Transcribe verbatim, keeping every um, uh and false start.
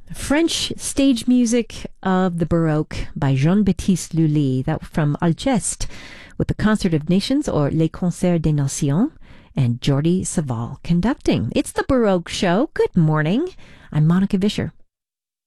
French stage music of the Baroque by Jean-Baptiste Lully, that from Alceste, with the Concert of Nations, or Les Concerts des Nations, and Jordi Savall conducting. It's the Baroque Show. Good morning. I'm Monica Vischer.